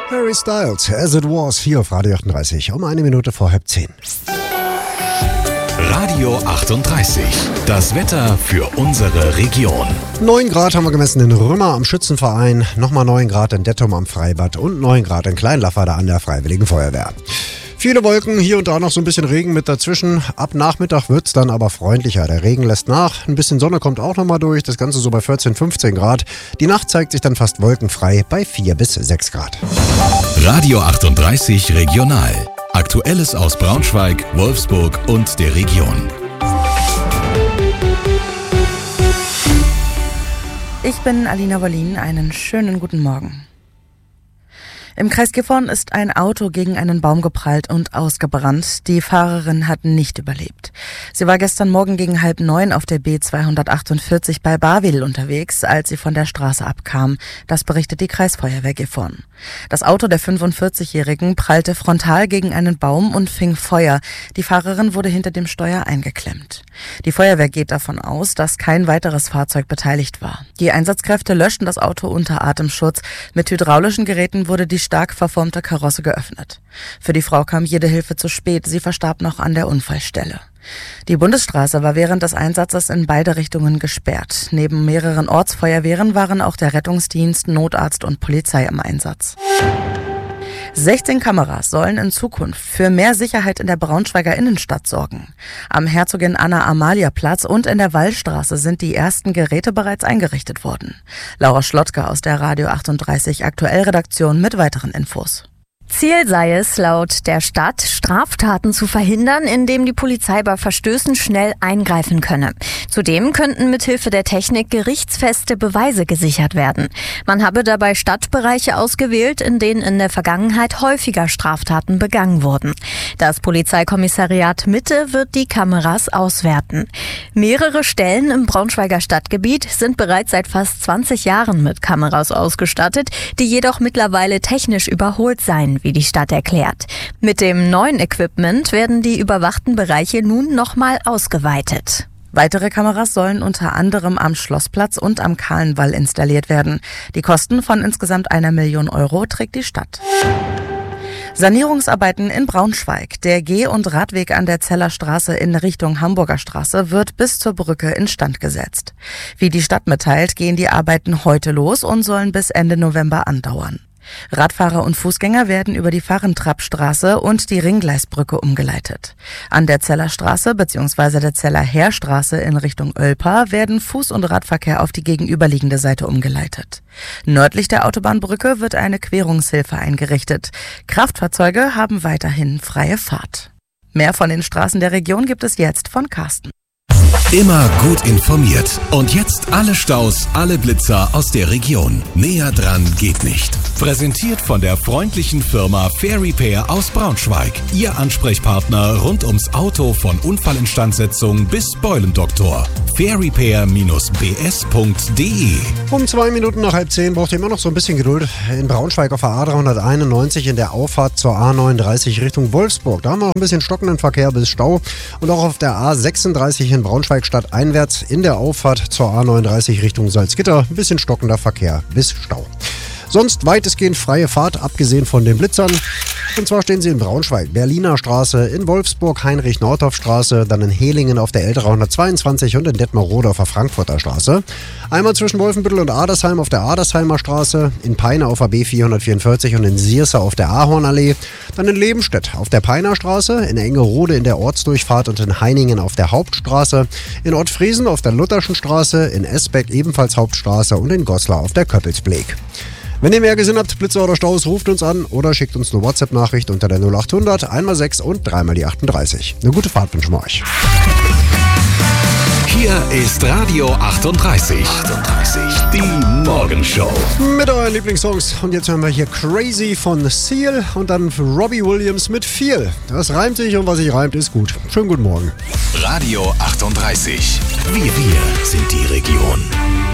Harry Styles, As It Was, hier auf Radio 38, um 1 Minute vor 9:30. Radio 38, das Wetter für unsere Region. 9 Grad haben wir gemessen in Rümmer am Schützenverein, nochmal 9 Grad in Dettum am Freibad und 9 Grad in Kleinlafferde an der Freiwilligen Feuerwehr. Viele Wolken, hier und da noch so ein bisschen Regen mit dazwischen. Ab Nachmittag wird's dann aber freundlicher. Der Regen lässt nach, ein bisschen Sonne kommt auch nochmal durch. Das Ganze so bei 14, 15 Grad. Die Nacht zeigt sich dann fast wolkenfrei bei 4 bis 6 Grad. Radio 38 Regional. Aktuelles aus Braunschweig, Wolfsburg und der Region. Ich bin Alina Wollin. Einen schönen guten Morgen. Im Kreis Gifhorn ist ein Auto gegen einen Baum geprallt und ausgebrannt. Die Fahrerin hat nicht überlebt. Sie war gestern Morgen gegen 8:30 auf der B248 bei Barwil unterwegs, als sie von der Straße abkam. Das berichtet die Kreisfeuerwehr Gifhorn. Das Auto der 45-Jährigen prallte frontal gegen einen Baum und fing Feuer. Die Fahrerin wurde hinter dem Steuer eingeklemmt. Die Feuerwehr geht davon aus, dass kein weiteres Fahrzeug beteiligt war. Die Einsatzkräfte löschten das Auto unter Atemschutz. Mit hydraulischen Geräten wurde die stark verformte Karosse geöffnet. Für die Frau kam jede Hilfe zu spät. Sie verstarb noch an der Unfallstelle. Die Bundesstraße war während des Einsatzes in beide Richtungen gesperrt. Neben mehreren Ortsfeuerwehren waren auch der Rettungsdienst, Notarzt und Polizei im Einsatz. 16 Kameras sollen in Zukunft für mehr Sicherheit in der Braunschweiger Innenstadt sorgen. Am Herzogin-Anna-Amalia-Platz und in der Wallstraße sind die ersten Geräte bereits eingerichtet worden. Laura Schlottke aus der Radio 38 Aktuellredaktion mit weiteren Infos. Ziel sei es, laut der Stadt, Straftaten zu verhindern, indem die Polizei bei Verstößen schnell eingreifen könne. Zudem könnten mithilfe der Technik gerichtsfeste Beweise gesichert werden. Man habe dabei Stadtbereiche ausgewählt, in denen in der Vergangenheit häufiger Straftaten begangen wurden. Das Polizeikommissariat Mitte wird die Kameras auswerten. Mehrere Stellen im Braunschweiger Stadtgebiet sind bereits seit fast 20 Jahren mit Kameras ausgestattet, die jedoch mittlerweile technisch überholt seien, wie die Stadt erklärt. Mit dem neuen Equipment werden die überwachten Bereiche nun nochmal ausgeweitet. Weitere Kameras sollen unter anderem am Schlossplatz und am Kahlenwall installiert werden. Die Kosten von insgesamt 1 Million Euro trägt die Stadt. Sanierungsarbeiten in Braunschweig. Der Geh- und Radweg an der Zeller Straße in Richtung Hamburger Straße wird bis zur Brücke instand gesetzt. Wie die Stadt mitteilt, gehen die Arbeiten heute los und sollen bis Ende November andauern. Radfahrer und Fußgänger werden über die Fahrentrappstraße und die Ringgleisbrücke umgeleitet. An der Zeller Straße bzw. der Zeller Heerstraße in Richtung Oelpa werden Fuß- und Radverkehr auf die gegenüberliegende Seite umgeleitet. Nördlich der Autobahnbrücke wird eine Querungshilfe eingerichtet. Kraftfahrzeuge haben weiterhin freie Fahrt. Mehr von den Straßen der Region gibt es jetzt von Carsten. Immer gut informiert. Und jetzt alle Staus, alle Blitzer aus der Region. Näher dran geht nicht. Präsentiert von der freundlichen Firma Fair Repair aus Braunschweig. Ihr Ansprechpartner rund ums Auto von Unfallinstandsetzung bis Beulendoktor. fairrepair-bs.de. Um 2 Minuten nach 9:30 braucht ihr immer noch so ein bisschen Geduld. In Braunschweig auf der A391 in der Auffahrt zur A39 Richtung Wolfsburg. Da haben wir noch ein bisschen stockenden Verkehr bis Stau. Und auch auf der A36 in Braunschweig stadteinwärts in der Auffahrt zur A39 Richtung Salzgitter ein bisschen stockender Verkehr bis Stau. Sonst weitestgehend freie Fahrt, abgesehen von den Blitzern. Und zwar stehen sie in Braunschweig, Berliner Straße, in Wolfsburg, Heinrich-Nordhoff-Straße, dann in Helingen auf der Ältere 122 und in Detmar-Rode auf der Frankfurter Straße. Einmal zwischen Wolfenbüttel und Adersheim auf der Adersheimer Straße, in Peine auf der B444 und in Sierse auf der Ahornallee. Dann in Lebenstedt auf der Peiner Straße, in Engerode in der Ortsdurchfahrt und in Heiningen auf der Hauptstraße, in Ottfriesen auf der Lutherschen Straße, in Esbeck ebenfalls Hauptstraße und in Goslar auf der Köppelsbeek. Wenn ihr mehr gesehen habt, Blitzer oder Staus, ruft uns an oder schickt uns eine WhatsApp-Nachricht unter der 0800 1x6 und 3x38. Eine gute Fahrt wünschen wir euch. Hier ist Radio 38. Die Morgenshow. Mit euren Lieblingssongs. Und jetzt hören wir hier Crazy von Seal und dann Robbie Williams mit Feel. Das reimt sich und was sich reimt, ist gut. Schönen guten Morgen. Radio 38. Wir sind die Region.